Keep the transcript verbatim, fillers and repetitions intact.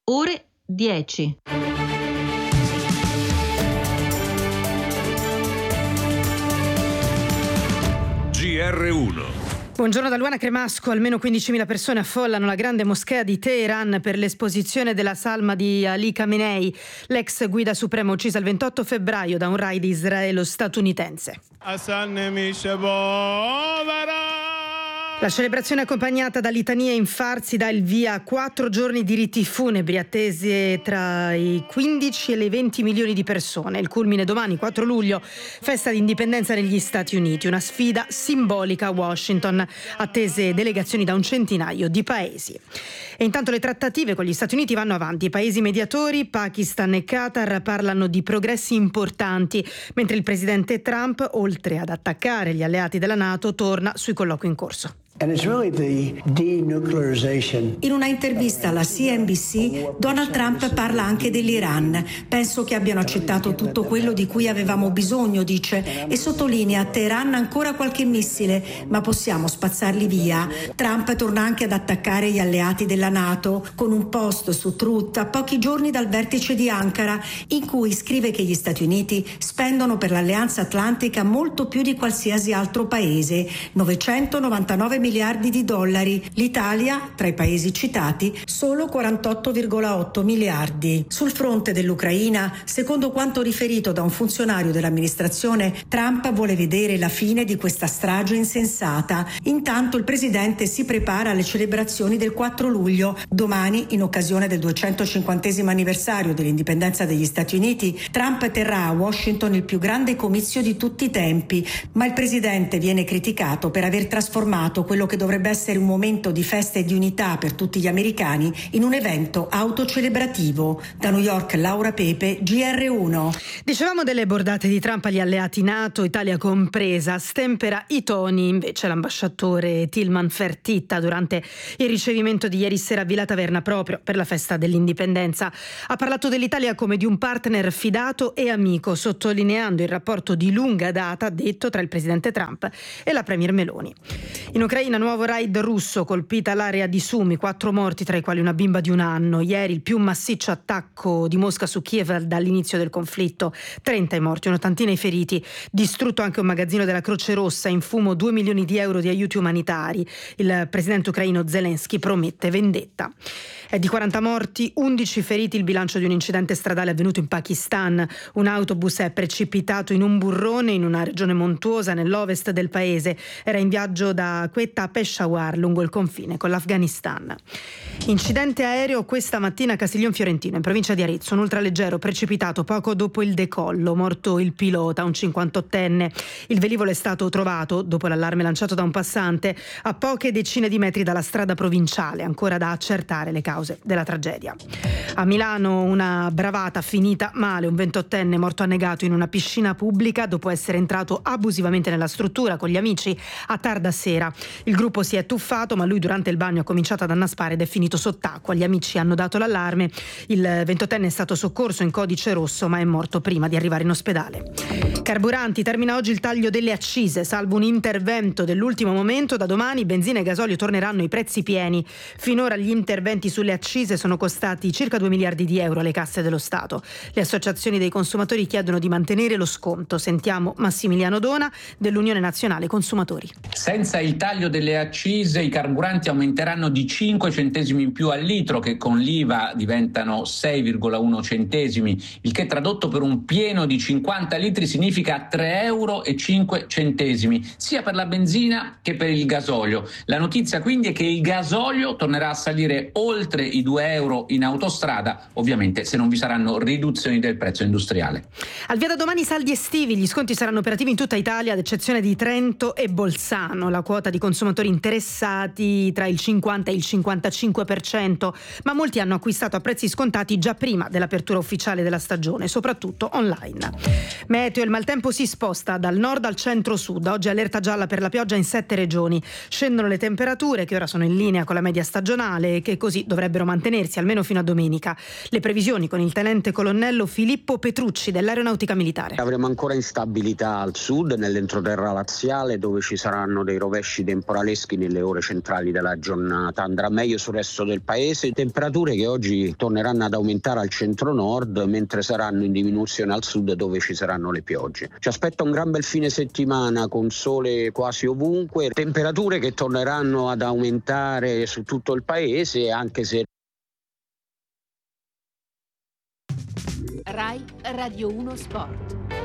ore dieci. G R uno. Buongiorno da Luana Cremasco. Almeno quindicimila persone affollano la grande moschea di Teheran per l'esposizione della salma di Ali Khamenei, l'ex guida suprema uccisa il ventotto febbraio da un raid israelo-statunitense. La celebrazione accompagnata da litanie e infarsi dà il via a quattro giorni di riti funebri attese tra i quindici e le venti milioni di persone. Il culmine domani, quattro luglio, festa di indipendenza negli Stati Uniti, una sfida simbolica a Washington, attese delegazioni da un centinaio di paesi. E intanto le trattative con gli Stati Uniti vanno avanti. I paesi mediatori, Pakistan e Qatar, parlano di progressi importanti, mentre il presidente Trump, oltre ad attaccare gli alleati della NATO, torna sui colloqui in corso. In una intervista alla C N B C, Donald Trump parla anche dell'Iran. Penso che abbiano accettato tutto quello di cui avevamo bisogno, dice, e sottolinea a Teheran ancora qualche missile, ma possiamo spazzarli via. Trump torna anche ad attaccare gli alleati della NATO con un post su Truth a pochi giorni dal vertice di Ankara, in cui scrive che gli Stati Uniti spendono per l'Alleanza Atlantica molto più di qualsiasi altro paese, novecentonovantanove miliardi di dollari. L'Italia, tra i paesi citati, solo quarantotto virgola otto miliardi. Sul fronte dell'Ucraina, secondo quanto riferito da un funzionario dell'amministrazione, Trump vuole vedere la fine di questa strage insensata. Intanto il presidente si prepara alle celebrazioni del quattro luglio. Domani, in occasione del duecentocinquantesimo anniversario dell'indipendenza degli Stati Uniti, Trump terrà a Washington il più grande comizio di tutti i tempi, ma il presidente viene criticato per aver trasformato quello che dovrebbe essere un momento di festa e di unità per tutti gli americani in un evento autocelebrativo. Da New York, Laura Pepe, G R uno. Dicevamo delle bordate di Trump agli alleati NATO, Italia compresa. Stempera i toni invece l'ambasciatore Tilman Fertitta durante il ricevimento di ieri sera a Villa Taverna proprio per la festa dell'indipendenza. Ha parlato dell'Italia come di un partner fidato e amico, sottolineando il rapporto di lunga data, detto, tra il presidente Trump e la premier Meloni. In Ucraina, nuovo raid russo, colpita l'area di Sumi, quattro morti tra i quali una bimba di un anno. Ieri il più massiccio attacco di Mosca su Kiev dall'inizio del conflitto, trenta i morti, un'ottantina i feriti, distrutto anche un magazzino della Croce Rossa, in fumo due milioni di euro di aiuti umanitari. Il presidente ucraino Zelensky promette vendetta. È di quaranta morti, undici feriti il bilancio di un incidente stradale avvenuto in Pakistan. Un autobus è precipitato in un burrone in una regione montuosa nell'ovest del paese. Era in viaggio da Quetta a Peshawar, lungo il confine con l'Afghanistan. Incidente aereo questa mattina a Castiglion Fiorentino, in provincia di Arezzo. Un ultraleggero precipitato poco dopo il decollo. Morto il pilota, un cinquantottenne. Il velivolo è stato trovato, dopo l'allarme lanciato da un passante, a poche decine di metri dalla strada provinciale. Ancora da accertare le cause della tragedia. A Milano una bravata finita male, un ventottenne morto annegato in una piscina pubblica dopo essere entrato abusivamente nella struttura con gli amici a tarda sera. Il gruppo si è tuffato, ma lui durante il bagno ha cominciato ad annaspare ed è finito sott'acqua. Gli amici hanno dato l'allarme. Il ventottenne è stato soccorso in codice rosso, ma è morto prima di arrivare in ospedale. Carburanti, termina oggi il taglio delle accise, salvo un intervento dell'ultimo momento. Da domani benzina e gasolio torneranno ai prezzi pieni. Finora gli interventi sulle accise sono costati circa due miliardi di euro alle casse dello Stato. Le associazioni dei consumatori chiedono di mantenere lo sconto. Sentiamo Massimiliano Dona dell'Unione Nazionale Consumatori. Senza il taglio delle accise i carburanti aumenteranno di cinque centesimi in più al litro, che con l'I V A diventano sei virgola uno centesimi, il che tradotto per un pieno di cinquanta litri significa tre euro e cinque centesimi, sia per la benzina che per il gasolio. La notizia quindi è che il gasolio tornerà a salire oltre i due euro in autostrada, ovviamente se non vi saranno riduzioni del prezzo industriale. Al via da domani saldi estivi, gli sconti saranno operativi in tutta Italia ad eccezione di Trento e Bolzano. La quota di consumatori interessati tra il cinquanta e il cinquantacinque per cento, ma molti hanno acquistato a prezzi scontati già prima dell'apertura ufficiale della stagione, soprattutto online. Meteo, il maltempo si sposta dal nord al centro-sud. Oggi allerta gialla per la pioggia in sette regioni. Scendono le temperature che ora sono in linea con la media stagionale e che così dovrebbero dovrebbero mantenersi almeno fino a domenica. Le previsioni con il tenente colonnello Filippo Petrucci dell'Aeronautica Militare. Avremo ancora instabilità al sud, nell'entroterra laziale, dove ci saranno dei rovesci temporaleschi nelle ore centrali della giornata. Andrà meglio sul resto del paese, temperature che oggi torneranno ad aumentare al centro-nord, mentre saranno in diminuzione al sud, dove ci saranno le piogge. Ci aspetta un gran bel fine settimana con sole quasi ovunque, temperature che torneranno ad aumentare su tutto il paese, anche se Rai Radio uno Sport.